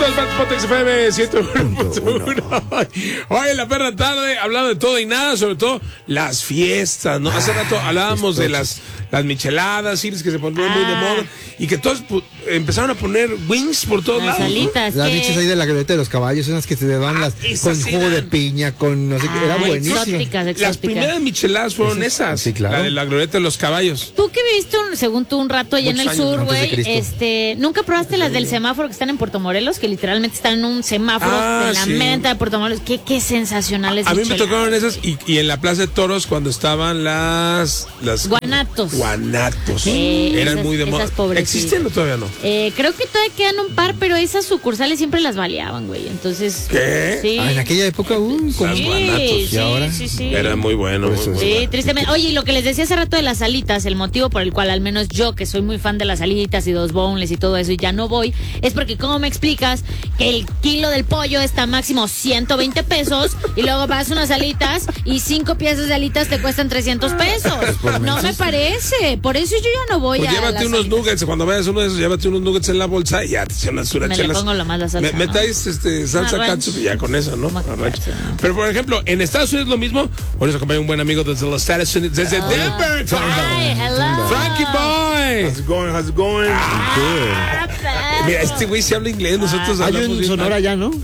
Pontex FM 101.1. Hoy en la perra tarde, hablando de todo y nada, sobre todo las fiestas, ¿no? Hace rato hablábamos de las micheladas, Iris, que se ponían muy de moda y que todos empezaron a poner wings por todos lados. Alitas, las bichas ahí de la glorieta de los caballos, unas que se te dan con jugo de piña, con no sé qué, era buenísimo. Exóticas. Las primeras micheladas fueron esas. Sí, claro. La de la glorieta de los caballos. Tú que viviste, según tú, un rato allá en el sur, güey, ¿nunca probaste las del semáforo que están en Puerto Morelos? Que literalmente están en un semáforo de la menta de Puerto Morelos. Qué sensacionales. A mí me tocaron esas y en la Plaza de Toros cuando estaban las guanatos. Eran muy de moda. ¿Existen o todavía no? Creo que todavía quedan un par, pero esas sucursales siempre las baleaban, güey. Entonces, ¿qué? Sí. En aquella época, con guanatos. ¿Y ahora? Sí. Era muy bueno. Sí, tristemente. Oye, y lo que les decía hace rato de las alitas, el motivo por el cual al menos yo, que soy muy fan de las alitas y dos boneless y todo eso, y ya no voy, es porque ¿cómo me explicas que el kilo del pollo está máximo 120 pesos y luego vas a unas alitas y 5 piezas de alitas te cuestan 300 pesos? No me parece. Por eso yo ya no voy pues a llévate unos nuggets, cuando vayas a uno de esos, llévate unos nuggets en la bolsa y ya te echan unas surachelas. Me le pongo lo más la salsa. Me traes salsa catsup y ya con eso, ¿no? Pero por ejemplo, en Estados Unidos lo mismo. Hoy nos acompaña un buen amigo desde los Estados Unidos, desde Denver. Hello. Frankie Boy. How's it going? Mira, este güey se habla inglés, nosotros Hay hablamos un Sonora ya, ¿no?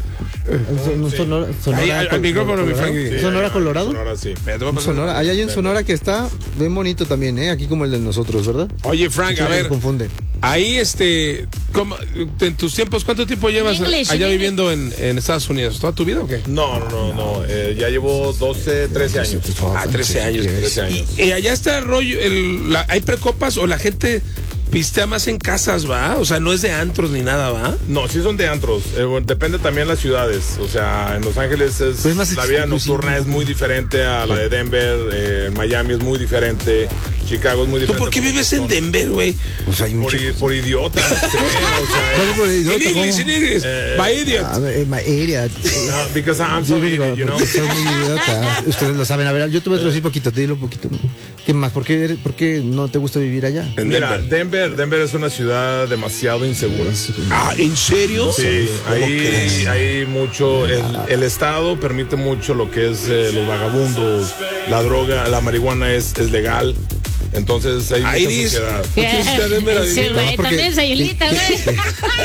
Al micrófono, mi Frankie. ¿Sonora Colorado? Sonora, sí. Sonora. Ahí hay un Sonora que está bien bonito también, aquí como el de nosotros, ¿verdad? Oye, Frank, a ver. Me confunde. Ahí, ¿cómo, en tus tiempos, cuánto tiempo llevas allá viviendo en Estados Unidos? ¿Toda tu vida o qué? No. Ya llevo 13 años. 13 años. 13 años. Y allá está el rollo, ¿hay precopas o la gente pistea más en casas, va? O sea, no es de antros ni nada, ¿va? No, sí son de antros. Depende también de las ciudades. O sea, en Los Ángeles la vida nocturna es muy diferente a la de Denver. Miami es muy diferente. Chicago es muy diferente. ¿Tú por qué vives en Denver, güey? Pues hay por idiota. por idiota. In English. My idiot. My idiot. No, because I'm so idiot, you know. Soy muy idiota. Ustedes lo saben. A ver, yo te voy a decir poquito, te digo un poquito. ¿Qué más? ¿Por qué no te gusta vivir allá? Mira, Denver es una ciudad demasiado insegura. ¿En serio? Sí, hay mucho. El Estado permite mucho lo que es los vagabundos, la droga, la marihuana es legal. Entonces hay mucha sociedad. Sí, güey, también es Ayelita, güey.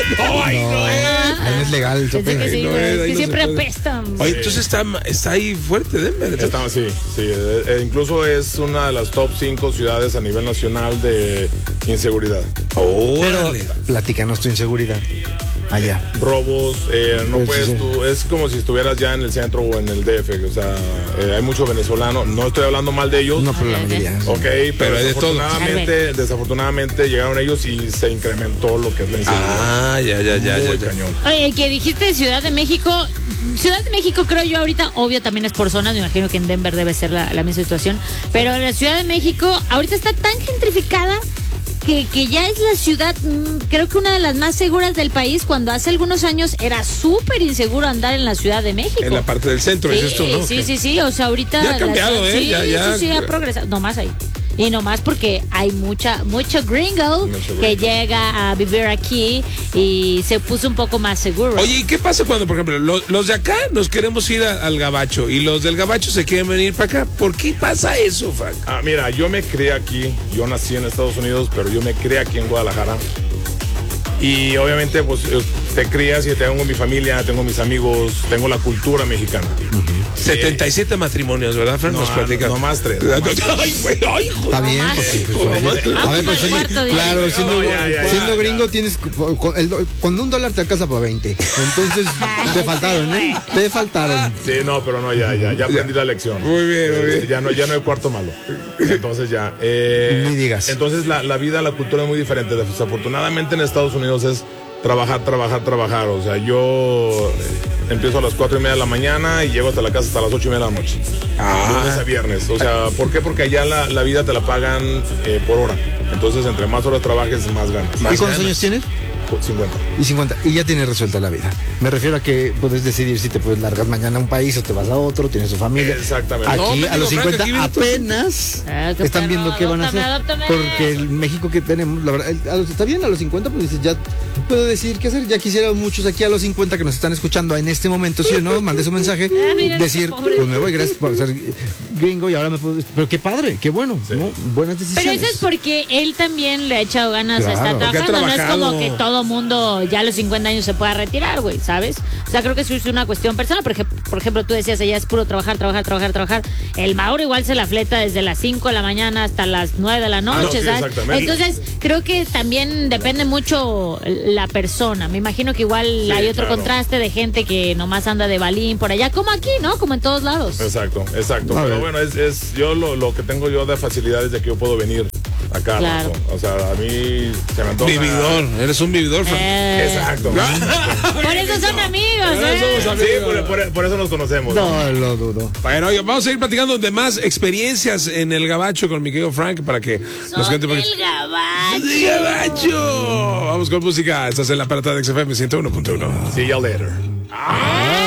No es legal. Que siempre apestan. Oye, entonces está ahí fuerte Denver. Sí. Incluso es una de las top 5 ciudades a nivel nacional de inseguridad. Pero platícanos tu inseguridad. Allá. Robos, no puedes tú, es como si estuvieras ya en el centro o en el DF, o sea, hay mucho venezolano, no estoy hablando mal de ellos. No, pero la mayoría. Ok, pero desafortunadamente llegaron ellos y se incrementó lo que es la inseguridad. Ya. Cañón. Oye, que dijiste Ciudad de México, creo yo ahorita, obvio también es por zonas, me imagino que en Denver debe ser la misma situación, pero la Ciudad de México ahorita está tan gentrificada que ya es la ciudad, creo que una de las más seguras del país, cuando hace algunos años era súper inseguro andar en la Ciudad de México. En la parte del centro, ¿es esto, no? Sí, o sea, ahorita... Ya ha cambiado, Sí, ha progresado, nomás ahí. Y nomás porque hay mucho gringo que llega a vivir aquí y se puso un poco más seguro. Oye, ¿y qué pasa cuando, por ejemplo, los de acá nos queremos ir al gabacho y los del gabacho se quieren venir para acá? ¿Por qué pasa eso, Frank? Mira, yo me crié aquí, yo nací en Estados Unidos, pero yo me crié aquí en Guadalajara. Y obviamente, pues, te crías y tengo mi familia, tengo mis amigos, tengo la cultura mexicana. 77 matrimonios, ¿verdad, Fran? Nos platicas. No más 3. Ay, güey, Está bien, claro, siendo gringo tienes con $1 te alcanza para 20. Entonces te faltaron, ¿eh? Te faltaron. Sí, no, pero no, ya aprendí la lección. Muy bien. Ya no hay cuarto malo. Entonces ya. Ni digas. Entonces la vida, la cultura es muy diferente. Desafortunadamente en Estados Unidos es trabajar. O sea, yo empiezo a las 4:30 de la mañana y llego hasta la casa hasta las 8:30 de la noche. Lunes a viernes. O sea, ¿por qué? Porque allá la vida te la pagan por hora. Entonces, entre más horas trabajes, más ganas. ¿Y cuántos años tienes? 50. Y 50. Y ya tienes resuelta la vida. Me refiero a que puedes decidir si te puedes largar mañana a un país o te vas a otro, tienes tu familia. Exactamente. Aquí a los 50 apenas están viendo qué van a hacer. Porque el México que tenemos, la verdad, está bien a los 50, pues dices, ya puedo decir qué hacer. Ya quisieran muchos aquí a los 50 que nos están escuchando en este momento, ¿sí o no? Mandé su mensaje, mira, decir, pobre. pues me voy, gracias por ser gringo y ahora me puedo... Pero qué padre, qué bueno, ¿no? Buenas decisiones. Pero eso es porque él también le ha echado ganas a estar Claro, porque ha trabajando. No es trabajado. como que todo mundo ya a los 50 años se pueda retirar, güey, ¿sabes? O sea, creo que eso es una cuestión personal. Por ejemplo, tú decías, ella es puro trabajar. El Mauro igual se la fleta desde las 5 de la mañana hasta las 9 de la noche, no, sí, ¿sabes? exactamente. Entonces, creo que también depende mucho la persona. Me imagino que igual Sí, hay otro claro. contraste de gente que nomás anda de balín por allá, como aquí, ¿no? Como en todos lados. Exacto. A Pero ver. bueno, es yo lo que tengo yo de facilidades de que yo puedo venir acá. Claro. ¿no? O sea, a mí se me antoja. Vividor, eres un vividor, Frank. Exacto. Por eso son amigos, Somos Sí, amigos. por eso nos conocemos. No lo dudo. Bueno, oye, vamos a ir platicando de más experiencias en el gabacho con mi querido Frank para que nos cuente un poquito. El gabacho. ¡El gabacho! Vamos con música. Estás en la parada de XFM 101.1. See you later. ¡Ah!